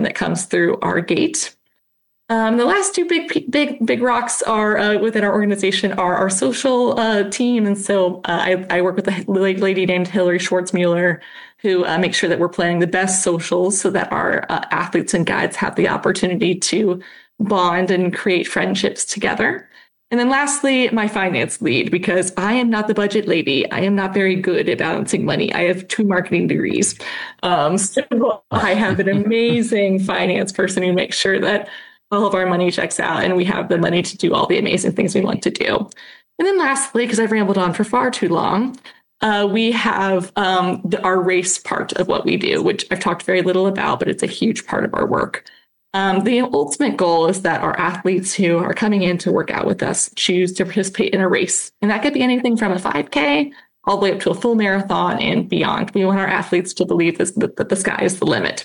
that comes through our gate. The last two big rocks are within our organization are our social team, and so I work with a lady named Hillary Schwartzmuller, who makes sure that we're planning the best socials so that our athletes and guides have the opportunity to bond and create friendships together. And then lastly, my finance lead, because I am not the budget lady. I am not very good at balancing money. I have 2 marketing degrees. So I have an amazing finance person who makes sure that all of our money checks out and we have the money to do all the amazing things we want to do. And then lastly, because I've rambled on for far too long, we have our race part of what we do, which I've talked very little about, but it's a huge part of our work. The ultimate goal is that our athletes who are coming in to work out with us choose to participate in a race. And that could be anything from a 5K all the way up to a full marathon and beyond. We want our athletes to believe that the sky is the limit.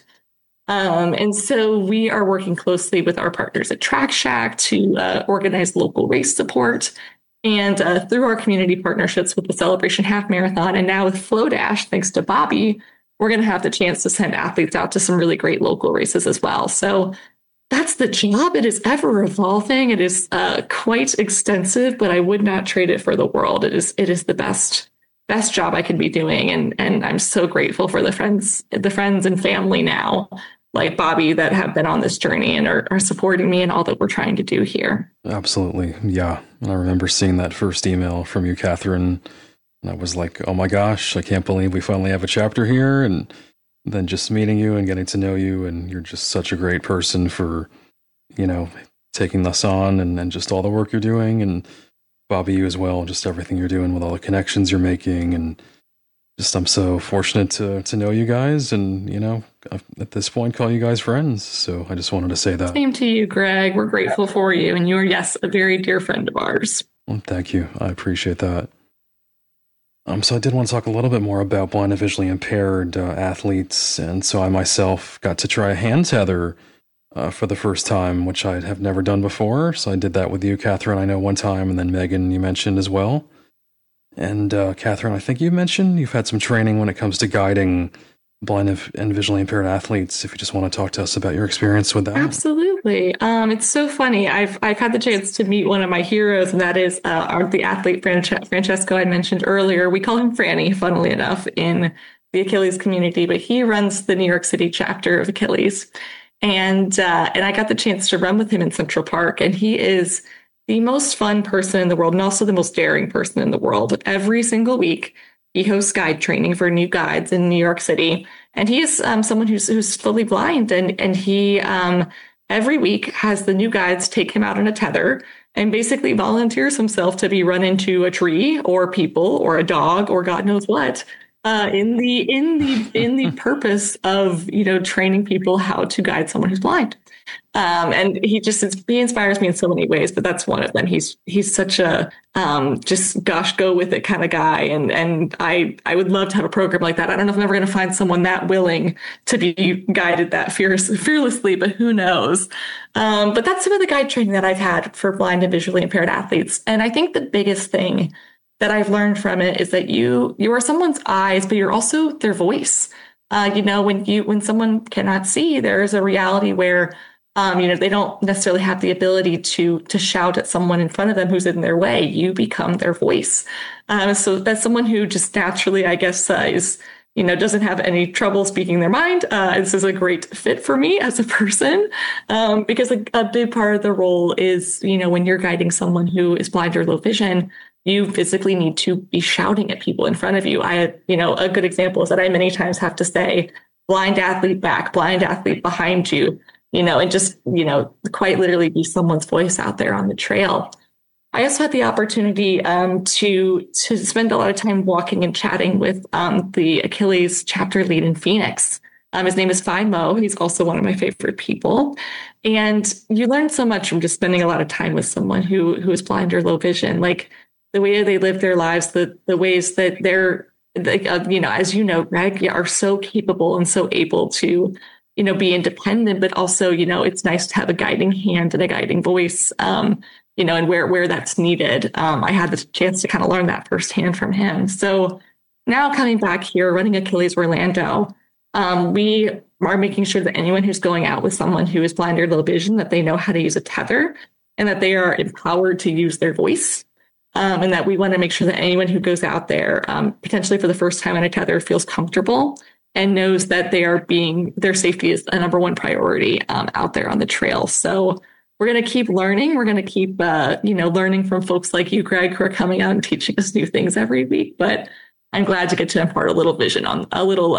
And so we are working closely with our partners at Track Shack to organize local race support. And through our community partnerships with the Celebration Half Marathon and now with FloDash, thanks to Bobby, we're going to have the chance to send athletes out to some really great local races as well. So that's the job. It is ever evolving. It is quite extensive, but I would not trade it for the world. It is the best job I can be doing. And I'm so grateful for the friends and family now, like Bobby, that have been on this journey and are supporting me in all that we're trying to do here. Absolutely. Yeah. And I remember seeing that first email from you, Catherine. And I was like, oh my gosh, I can't believe we finally have a chapter here. And then just meeting you and getting to know you. And you're just such a great person for, taking this on and just all the work you're doing. And Bobby, you as well, just everything you're doing with all the connections you're making. And just I'm so fortunate to know you guys and, at this point, call you guys friends. So I just wanted to say that. Same to you, Greg. We're grateful for you. And you're, yes, a very dear friend of ours. Well, thank you. I appreciate that. So I did want to talk a little bit more about blind and visually impaired athletes. And so I myself got to try a hand tether for the first time, which I have never done before. So I did that with you, Catherine, I know one time, and then Megan, you mentioned as well. And Catherine, I think you mentioned you've had some training when it comes to guiding blind and visually impaired athletes. If you just want to talk to us about your experience with that. Absolutely. It's so funny. I've had the chance to meet one of my heroes, and that is the athlete Francesco I mentioned earlier. We call him Franny, funnily enough, in the Achilles community, but he runs the New York City chapter of Achilles. And I got the chance to run with him in Central Park, and he is the most fun person in the world and also the most daring person in the world. Every single week, he hosts guide training for new guides in New York City. And he is someone who's fully blind. And he every week has the new guides take him out on a tether and basically volunteers himself to be run into a tree or people or a dog or God knows what in the purpose of, training people how to guide someone who's blind. And he inspires me in so many ways, but that's one of them. He's such a just go with it kind of guy. And I would love to have a program like that. I don't know if I'm ever going to find someone that willing to be guided that fearlessly, but who knows? But that's some of the guide training that I've had for blind and visually impaired athletes. And I think the biggest thing that I've learned from it is that you are someone's eyes, but you're also their voice. When someone cannot see, there is a reality where they don't necessarily have the ability to shout at someone in front of them who's in their way. You become their voice. So that's someone who just naturally, I guess, doesn't have any trouble speaking their mind. This is a great fit for me as a person because a big part of the role is, when you're guiding someone who is blind or low vision, you physically need to be shouting at people in front of you. A good example is that I many times have to say, blind athlete back, blind athlete behind you, and just, quite literally be someone's voice out there on the trail. I also had the opportunity to spend a lot of time walking and chatting with the Achilles chapter lead in Phoenix. His name is Phi Mo. He's also one of my favorite people. And you learn so much from just spending a lot of time with someone who is blind or low vision, like the way they live their lives, the ways that they're, as Greg, are so capable and so able to, be independent, but also, it's nice to have a guiding hand and a guiding voice, and where that's needed. I had the chance to kind of learn that firsthand from him. So now coming back here, running Achilles Orlando, we are making sure that anyone who's going out with someone who is blind or low vision, that they know how to use a tether and that they are empowered to use their voice. And that we want to make sure that anyone who goes out there, potentially for the first time in a tether, feels comfortable and knows that their safety is a number one priority out there on the trail. So we're going to keep learning. We're going to keep, learning from folks like you, Greg, who are coming out and teaching us new things every week. But I'm glad to get to impart a little vision on a little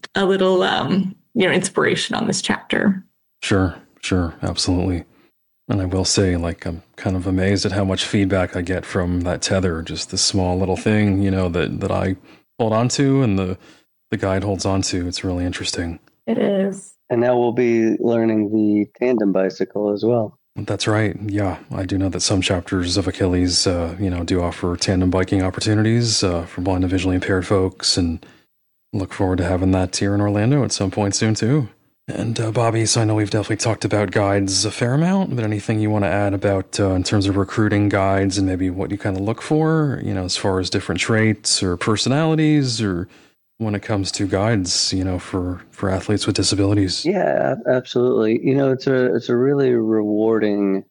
inspiration on this chapter. Sure, absolutely. And I will say, like, I'm kind of amazed at how much feedback I get from that tether, just this small little thing, that I hold on to and the guide holds on to. It's really interesting. It is. And now we'll be learning the tandem bicycle as well. That's right. Yeah, I do know that some chapters of Achilles, do offer tandem biking opportunities for blind and visually impaired folks, and look forward to having that here in Orlando at some point soon, too. And Bobby, so I know we've definitely talked about guides a fair amount, but anything you want to add about in terms of recruiting guides and maybe what you kind of look for, as far as different traits or personalities, or when it comes to guides, for athletes with disabilities? Yeah, absolutely. It's a really rewarding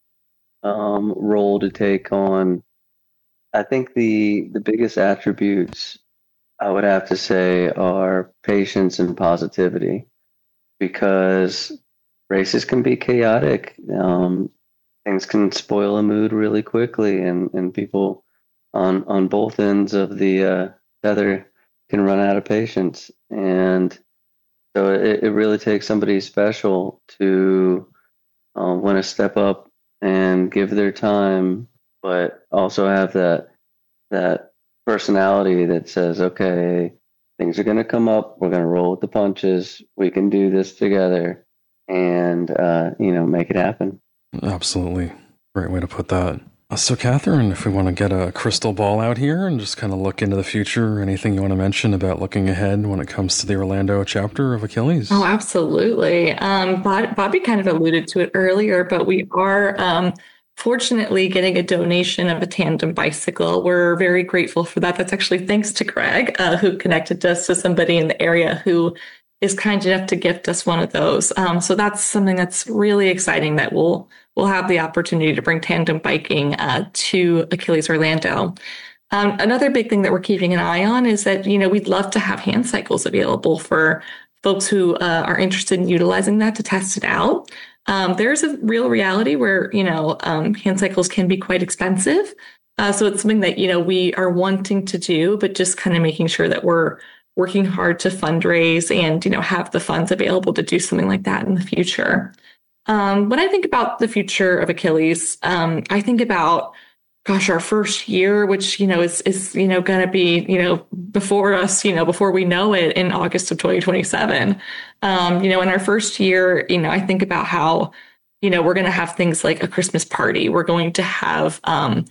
role to take on. I think the biggest attributes I would have to say are patience and positivity, because races can be chaotic. Things can spoil a mood really quickly, and people on both ends of the tether can run out of patience. And so it really takes somebody special to want to step up and give their time, but also have that personality that says, okay, things are going to come up. We're going to roll with the punches. We can do this together and, make it happen. Absolutely. Great way to put that. So, Catherine, if we want to get a crystal ball out here and just kind of look into the future, anything you want to mention about looking ahead when it comes to the Orlando chapter of Achilles? Oh, absolutely. Bobby kind of alluded to it earlier, but we are fortunately getting a donation of a tandem bicycle. We're very grateful for that. That's actually thanks to Greg, who connected us to somebody in the area who is kind enough to gift us one of those. So that's something that's really exciting, that we'll have the opportunity to bring tandem biking to Achilles Orlando. Another big thing that we're keeping an eye on is that, we'd love to have hand cycles available for folks who are interested in utilizing that to test it out. There's a real reality where, hand cycles can be quite expensive. So it's something that, we are wanting to do, but just kind of making sure that we're working hard to fundraise and, have the funds available to do something like that in the future. When I think about the future of Achilles, I think about, our first year, which, is going to be, before us, before we know it, in August of 2027. In our first year, I think about how, we're going to have things like a Christmas party. We're going to have,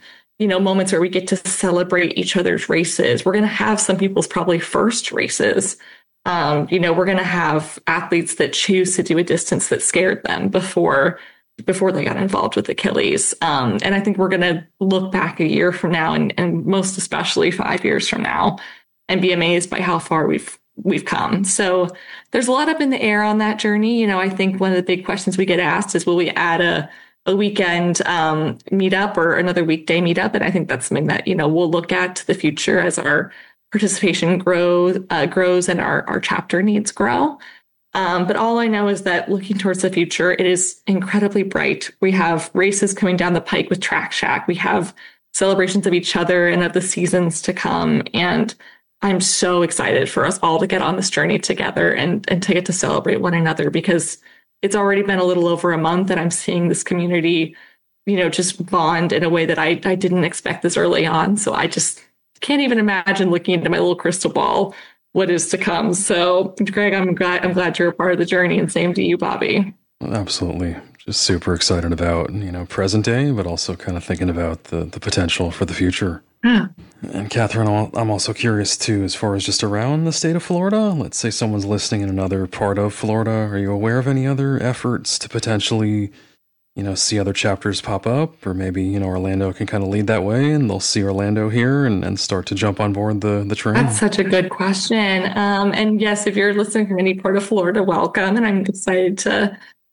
moments where we get to celebrate each other's races. We're going to have some people's probably first races. We're going to have athletes that choose to do a distance that scared them before they got involved with Achilles. And I think we're going to look back a year from now, and most especially 5 years from now, and be amazed by how far we've come. So there's a lot up in the air on that journey. I think one of the big questions we get asked is, will we add a weekend meetup or another weekday meetup? And I think that's something that, we'll look at to the future as our participation grows and our chapter needs grow. But all I know is that looking towards the future, it is incredibly bright. We have races coming down the pike with Track Shack. We have celebrations of each other and of the seasons to come. And I'm so excited for us all to get on this journey together and to get to celebrate one another, because it's already been a little over a month and I'm seeing this community, just bond in a way that I didn't expect this early on. So I just can't even imagine, looking into my little crystal ball, what is to come. So, Greg, I'm glad you're a part of the journey, and same to you, Bobby. Absolutely. Just super excited about, present day, but also kind of thinking about the potential for the future. Yeah. And Catherine, I'm also curious too, as far as just around the state of Florida. Let's say someone's listening in another part of Florida. Are you aware of any other efforts to potentially, see other chapters pop up, or maybe, Orlando can kind of lead that way and they'll see Orlando here and start to jump on board the train? That's such a good question. And yes, if you're listening from any part of Florida, welcome. And I'm excited to,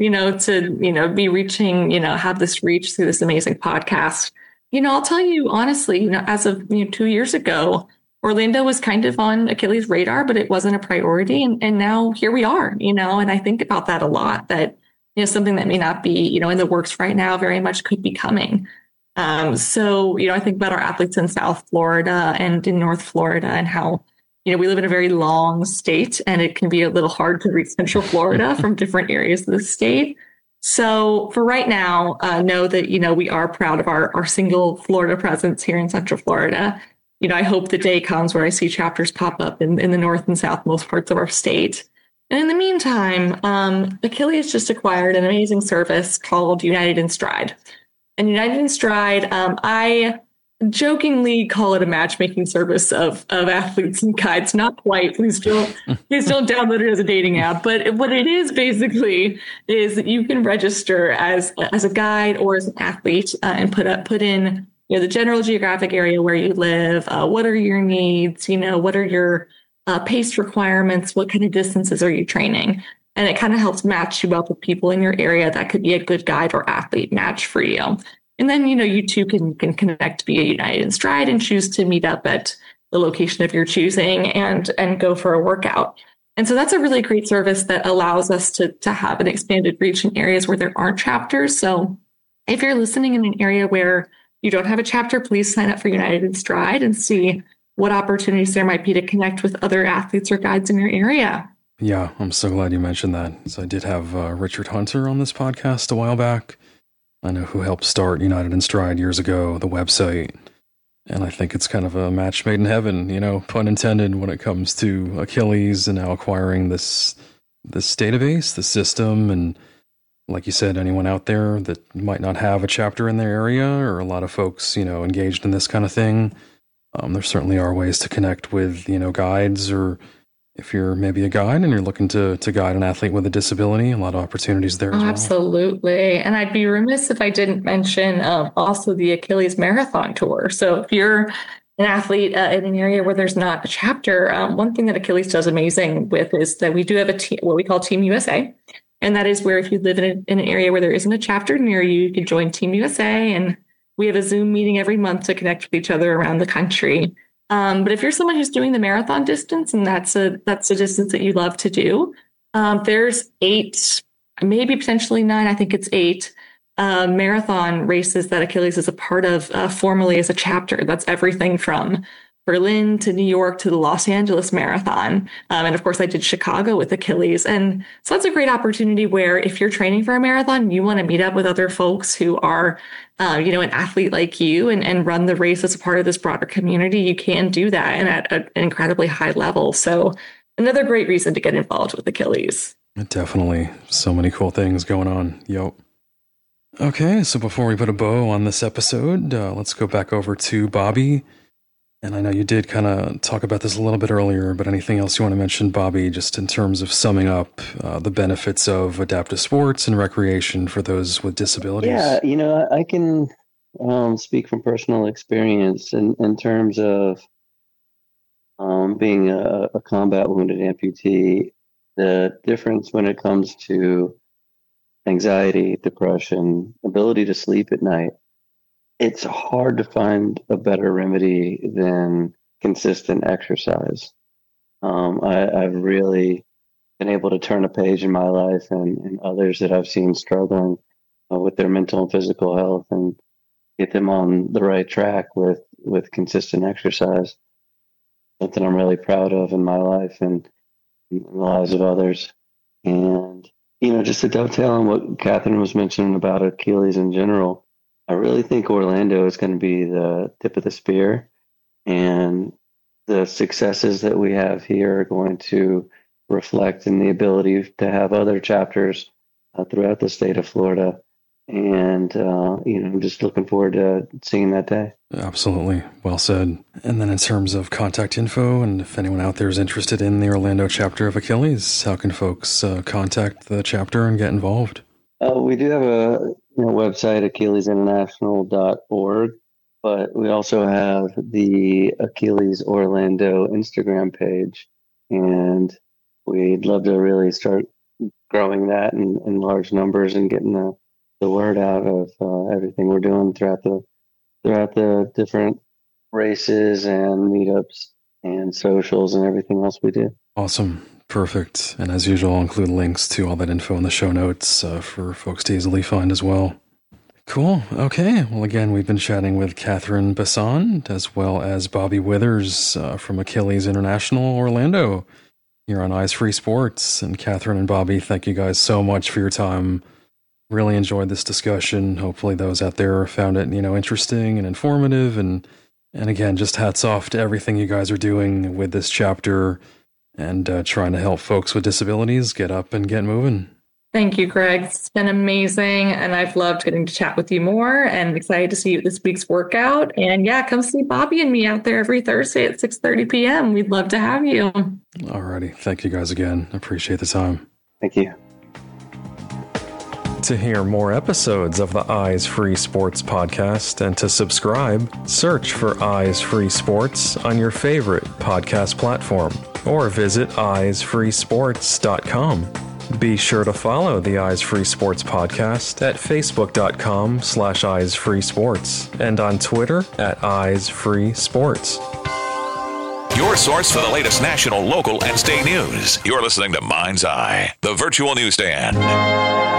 be reaching, have this reach through this amazing podcast. I'll tell you honestly, as of 2 years ago, Orlando was kind of on Achilles' radar, but it wasn't a priority. And now here we are, and I think about that a lot, that, something that may not be, in the works right now very much could be coming. So, I think about our athletes in South Florida and in North Florida and how, we live in a very long state and it can be a little hard to reach Central Florida from different areas of the state. So for right now, know that, we are proud of our single Florida presence here in Central Florida. I hope the day comes where I see chapters pop up in the north and south most parts of our state. And in the meantime, Achilles just acquired an amazing service called United in Stride. And United in Stride, I jokingly call it a matchmaking service of athletes and guides. Not quite. Please don't download it as a dating app. But what it is basically is that you can register as a guide or as an athlete and put in the general geographic area where you live. What are your needs? What are your pace requirements? What kind of distances are you training? And it kind of helps match you up with people in your area that could be a good guide or athlete match for you. And then, you two can connect via United in Stride and choose to meet up at the location of your choosing and go for a workout. And so that's a really great service that allows us to have an expanded reach in areas where there aren't chapters. So if you're listening in an area where you don't have a chapter, please sign up for United in Stride and see what opportunities there might be to connect with other athletes or guides in your area. Yeah, I'm so glad you mentioned that. So I did have Richard Hunter on this podcast a while back. I know who helped start United in Stride years ago, the website. And I think it's kind of a match made in heaven, pun intended, when it comes to Achilles and now acquiring this database, the system. And like you said, anyone out there that might not have a chapter in their area, or a lot of folks, engaged in this kind of thing, there certainly are ways to connect with, guides, or if you're maybe a guide and you're looking to guide an athlete with a disability, a lot of opportunities there as well. Absolutely. And I'd be remiss if I didn't mention also the Achilles Marathon Tour. So if you're an athlete in an area where there's not a chapter, one thing that Achilles does amazing with is that we do have a team, what we call Team USA. And that is where if you live in an area where there isn't a chapter near you, you can join Team USA. And we have a Zoom meeting every month to connect with each other around the country. But if you're someone who's doing the marathon distance and that's a distance that you love to do, there's 8, maybe potentially 9, I think it's 8 marathon races that Achilles is a part of formally as a chapter. That's everything from Berlin to New York to the Los Angeles Marathon. And of course, I did Chicago with Achilles. And so that's a great opportunity where if you're training for a marathon, you want to meet up with other folks who are, an athlete like you and run the race as a part of this broader community. You can do that and at an incredibly high level. So another great reason to get involved with Achilles. Definitely. So many cool things going on. Yep. Okay, so before we put a bow on this episode, let's go back over to Bobby. And I know you did kind of talk about this a little bit earlier, but anything else you want to mention, Bobby, just in terms of summing up the benefits of adaptive sports and recreation for those with disabilities? Yeah, I can speak from personal experience in terms of being a combat wounded amputee. The difference when it comes to anxiety, depression, ability to sleep at night, it's hard to find a better remedy than consistent exercise. I've really been able to turn a page in my life and others that I've seen struggling with their mental and physical health and get them on the right track with consistent exercise. Something I'm really proud of in my life and in the lives of others. And, just to dovetail on what Catherine was mentioning about Achilles in general, I really think Orlando is going to be the tip of the spear, and the successes that we have here are going to reflect in the ability to have other chapters throughout the state of Florida. And, I'm just looking forward to seeing that day. Absolutely. Well said. And then in terms of contact info, and if anyone out there is interested in the Orlando chapter of Achilles, how can folks contact the chapter and get involved? We do have website, AchillesInternational.org. But we also have the Achilles Orlando Instagram page, and we'd love to really start growing that in large numbers and getting the word out of everything we're doing throughout the different races and meetups and socials and everything else we do. Awesome. Perfect. And as usual, I'll include links to all that info in the show notes for folks to easily find as well. Cool. Okay. Well, again, we've been chatting with Catherine Basson as well as Bobby Withers from Achilles International Orlando here on Eyes Free Sports. And Catherine and Bobby, thank you guys so much for your time. Really enjoyed this discussion. Hopefully those out there found it, interesting and informative. And again, just hats off to everything you guys are doing with this chapter and trying to help folks with disabilities get up and get moving. Thank you, Greg. It's been amazing, and I've loved getting to chat with you more, and excited to see you at this week's workout. And yeah, come see Bobby and me out there every Thursday at 6:30 p.m. We'd love to have you. Alrighty. Thank you guys again. Appreciate the time. Thank you. To hear more episodes of the Eyes Free Sports podcast and to subscribe, search for Eyes Free Sports on your favorite podcast platform or visit eyesfreesports.com. Be sure to follow the Eyes Free Sports podcast at facebook.com/eyesfreesports and on Twitter at Eyes Free Sports. Your source for the latest national, local, and state news. You're listening to Mind's Eye, the virtual newsstand.